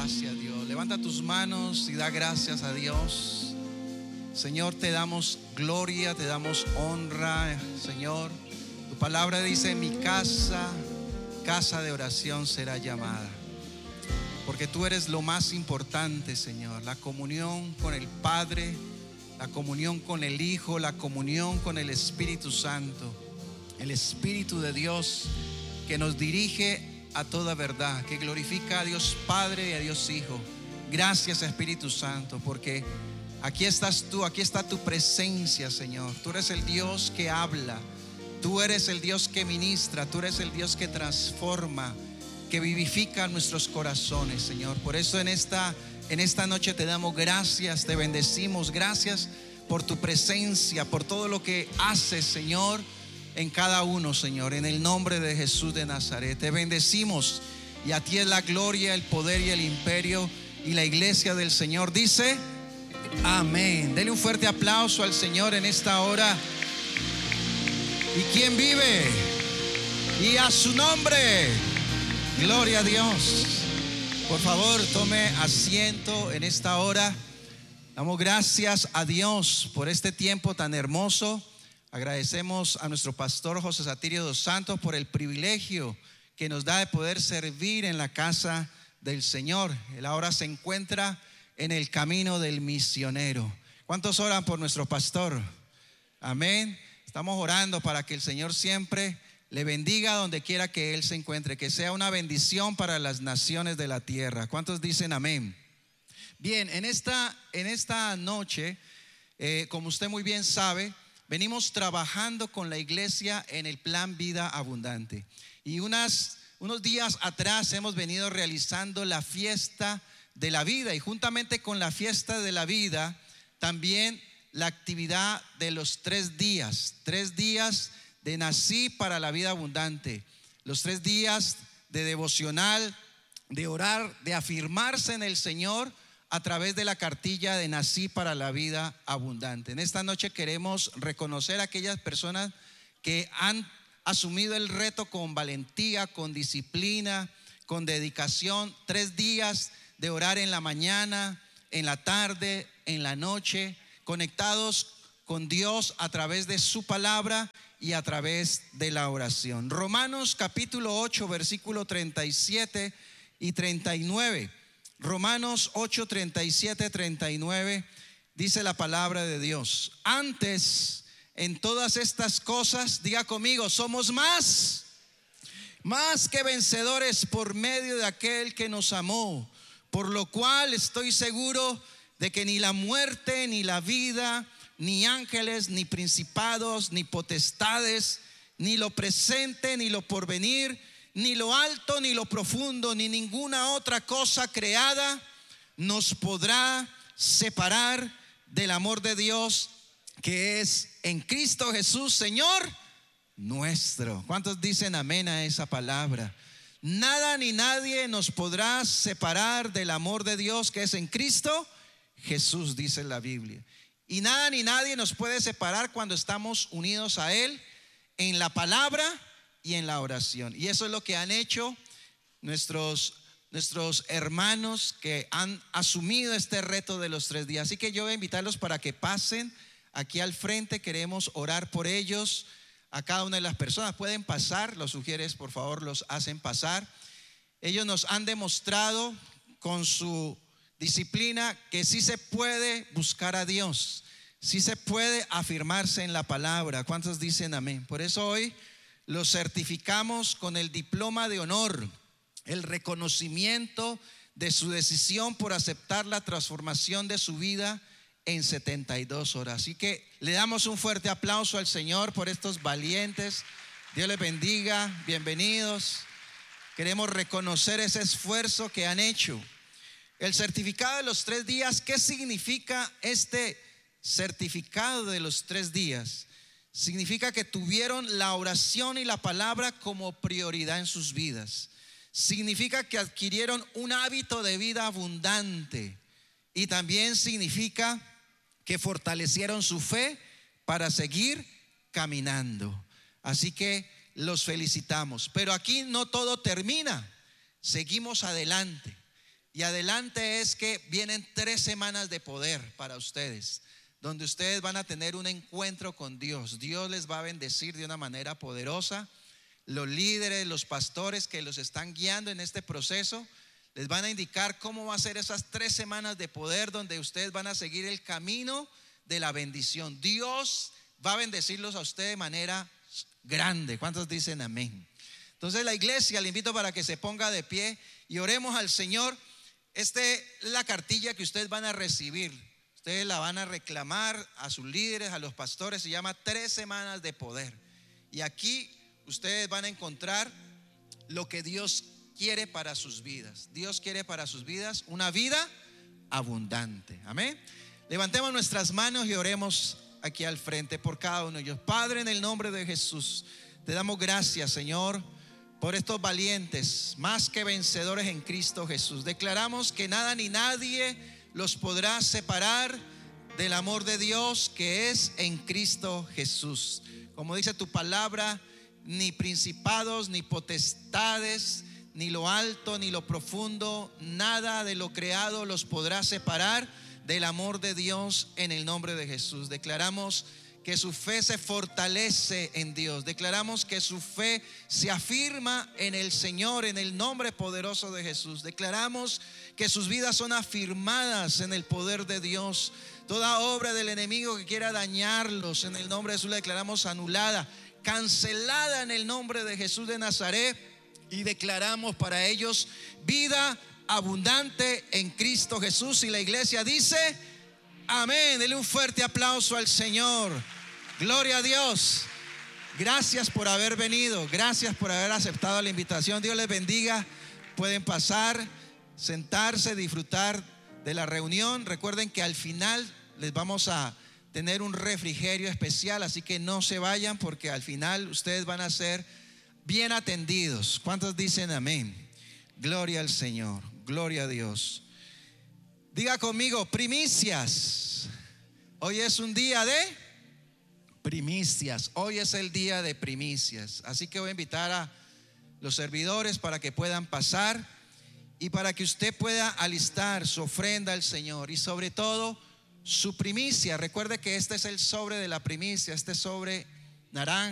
Gracias, Dios. Levanta tus manos y da gracias a Dios. Señor, te damos gloria, te damos honra, Señor. Tu palabra dice: mi casa, casa de oración será llamada. Porque tú eres lo más importante, Señor. La comunión con el Padre, la comunión con el Hijo, la comunión con el Espíritu Santo. El Espíritu de Dios que nos dirige a toda verdad, que glorifica a Dios Padre y a Dios Hijo. Gracias, Espíritu Santo, porque aquí estás tú, aquí está tu presencia, Señor. Tú eres el Dios que habla, tú eres el Dios que ministra, tú eres el Dios que transforma, que vivifica nuestros corazones, Señor. Por eso en esta noche te damos gracias, te bendecimos. Gracias por tu presencia, por todo lo que haces, Señor, en cada uno, Señor, en el nombre de Jesús de Nazaret. Te bendecimos y a ti es la gloria, el poder y el imperio. Y la iglesia del Señor dice: amén. Denle un fuerte aplauso al Señor en esta hora. ¿Y quién vive? Y a su nombre, gloria a Dios. Por favor, tome asiento en esta hora. Damos gracias a Dios por este tiempo tan hermoso. Agradecemos a nuestro pastor José Satirio dos Santos por el privilegio que nos da de poder servir en la casa del Señor. Él ahora se encuentra en el camino del misionero. ¿Cuántos oran por nuestro pastor? Amén. Estamos orando para que el Señor siempre le bendiga donde quiera que Él se encuentre, que sea una bendición para las naciones de la tierra. ¿Cuántos dicen amén? Bien, en esta noche, como usted muy bien sabe, venimos trabajando con la iglesia en el plan Vida Abundante. Y unos días atrás hemos venido realizando la fiesta de la vida. Y juntamente con la fiesta de la vida, también la actividad de los 3 días. 3 días de Nací para la vida abundante. Los 3 días de devocional, de orar, de afirmarse en el Señor a través de la cartilla de Nací para la vida abundante. En esta noche queremos reconocer a aquellas personas que han asumido el reto con valentía, con disciplina, con dedicación. 3 días de orar en la mañana, en la tarde, en la noche, conectados con Dios a través de su palabra y a través de la oración. Romanos capítulo 8, versículo 37 y 39. Romanos 8, 37, 39, dice la palabra de Dios: antes, en todas estas cosas, diga conmigo, somos más que vencedores por medio de aquel que nos amó. Por lo cual estoy seguro de que ni la muerte, ni la vida, ni ángeles, ni principados, ni potestades, ni lo presente, ni lo porvenir, ni lo alto, ni lo profundo, ni ninguna otra cosa creada nos podrá separar del amor de Dios que es en Cristo Jesús, Señor nuestro. ¿Cuántos dicen amén a esa palabra? Nada ni nadie nos podrá separar del amor de Dios que es en Cristo Jesús, dice la Biblia. Y nada ni nadie nos puede separar cuando estamos unidos a Él en la palabra y en la oración. Y eso es lo que han hecho nuestros hermanos que han asumido este reto de los 3 días. Así que yo voy a invitarlos para que pasen aquí al frente. Queremos orar por ellos. A cada una de las personas pueden pasar. Los sugieres, por favor, los hacen pasar. Ellos nos han demostrado con su disciplina que sí se puede buscar a Dios, sí se puede afirmarse en la palabra. ¿Cuántos dicen amén? Por eso hoy los certificamos con el diploma de honor, el reconocimiento de su decisión por aceptar la transformación de su vida en 72 horas. Así que le damos un fuerte aplauso al Señor por estos valientes. Dios les bendiga, bienvenidos. Queremos reconocer ese esfuerzo que han hecho. El certificado de los 3 días, ¿qué significa este certificado de los 3 días? Significa que tuvieron la oración y la palabra como prioridad en sus vidas. Significa que adquirieron un hábito de vida abundante. Y también significa que fortalecieron su fe para seguir caminando. Así que los felicitamos. Pero aquí no todo termina. Seguimos adelante. Y adelante es que vienen 3 semanas de poder para ustedes, donde ustedes van a tener un encuentro con Dios. Dios les va a bendecir de una manera poderosa. Los líderes, los pastores que los están guiando en este proceso les van a indicar cómo va a ser esas 3 semanas de poder, donde ustedes van a seguir el camino de la bendición. Dios va a bendecirlos a ustedes de manera grande. ¿Cuántos dicen amén? Entonces la iglesia, le invito para que se ponga de pie y oremos al Señor. Esta es la cartilla que ustedes van a recibir. Ustedes la van a reclamar a sus líderes, a los pastores. Se llama 3 semanas de poder. Y aquí ustedes van a encontrar lo que Dios quiere para sus vidas. Dios quiere para sus vidas una vida abundante. Amén. Levantemos nuestras manos y oremos aquí al frente por cada uno de ellos. Padre, en el nombre de Jesús, te damos gracias, Señor, por estos valientes, más que vencedores en Cristo Jesús. Declaramos que nada ni nadie los podrá separar del amor de Dios que es en Cristo Jesús. Como dice tu palabra, ni principados, ni potestades, ni lo alto, ni lo profundo, nada de lo creado los podrá separar del amor de Dios en el nombre de Jesús. Declaramos que su fe se fortalece en Dios. Declaramos que su fe se afirma en el Señor, en el nombre poderoso de Jesús. Declaramos que sus vidas son afirmadas en el poder de Dios. Toda obra del enemigo que quiera dañarlos, en el nombre de Jesús la declaramos anulada, cancelada en el nombre de Jesús de Nazaret. Y declaramos para ellos vida abundante en Cristo Jesús. Y la iglesia dice amén. Dele un fuerte aplauso al Señor. Gloria a Dios. Gracias por haber venido. Gracias por haber aceptado la invitación. Dios les bendiga. Pueden pasar, sentarse, disfrutar de la reunión. Recuerden que al final les vamos a tener un refrigerio especial, así que no se vayan, porque al final ustedes van a ser bien atendidos. ¿Cuántos dicen amén? Gloria al Señor, gloria a Dios. Diga conmigo, primicias. Hoy es un día de primicias. Hoy es el día de primicias. Así que voy a invitar a los servidores para que puedan pasar y para que usted pueda alistar su ofrenda al Señor y sobre todo su primicia. Recuerde que este es el sobre de la primicia, este sobre naranja.